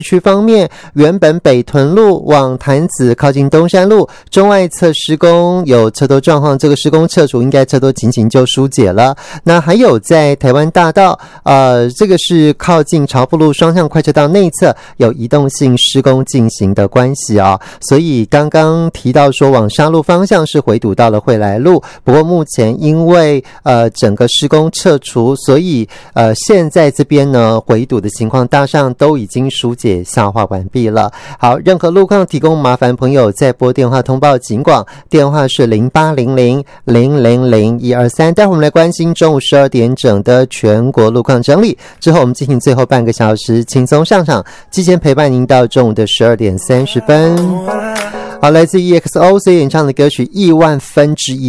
区方面，原本北屯路往潭子靠近东山路中外侧施工有车多状况，这个施工撤除，应该车多情形就疏解了。那还有在台湾大道，这个是靠近朝富路双向快车道内侧有移动性施工进行的关系啊，所以刚刚提到说往沙鹿方向是回堵到了惠来路，不过目前因为整个施工撤除，所以现在这边呢回堵的情况大上都已经疏解消化完毕了。好，任何路况提供麻烦朋友再拨电话通报警广，电话是0800000123。待会我们来关心中午12点整的全国路况整理，之后我们进行最后半个小时轻松上场，提前陪伴您到中午的12点30分。好，来自 EXO 所演唱的歌曲《亿万分之一》。